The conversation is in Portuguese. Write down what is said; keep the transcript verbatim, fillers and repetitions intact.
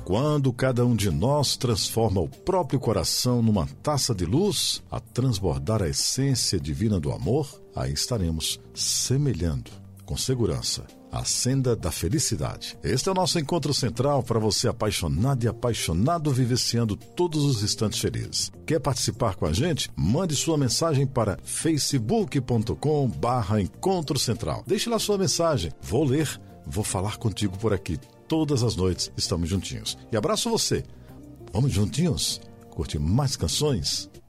Quando cada um de nós transforma o próprio coração numa taça de luz, a transbordar a essência divina do amor, aí estaremos semelhando, com segurança, a senda da felicidade. Este é o nosso encontro central para você apaixonado e apaixonado vivenciando todos os instantes felizes. Quer participar com a gente? Mande sua mensagem para facebook ponto com barra encontro central. Deixe lá sua mensagem. Vou ler, vou falar contigo por aqui. Todas as noites estamos juntinhos. E abraço você. Vamos juntinhos curtir mais canções?